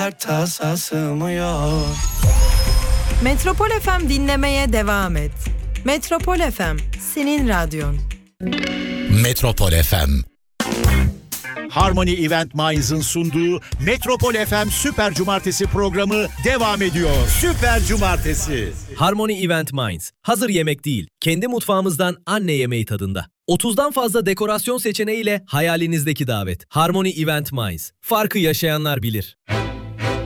tasa sığmıyor. Metropol FM dinlemeye devam et. Metropol FM, senin radyon. Metropol FM. Harmony Event Minds'ın sunduğu Metropol FM Süper Cumartesi programı devam ediyor. Süper Cumartesi. Harmony Event Minds. Hazır yemek değil, kendi mutfağımızdan anne yemeği tadında. 30'dan fazla dekorasyon seçeneğiyle hayalinizdeki davet. Harmony Event Minds. Farkı yaşayanlar bilir.